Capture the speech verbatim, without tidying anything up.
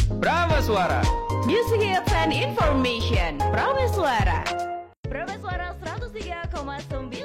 Prameswara. Music hits and information. Prameswara. Prameswara seratus tiga koma sembilan